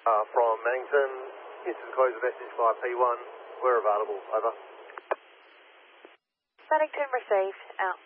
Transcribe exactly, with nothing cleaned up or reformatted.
Uh, from Mannington, instant close the message via P one. We're available. Over. Mannington received. Out.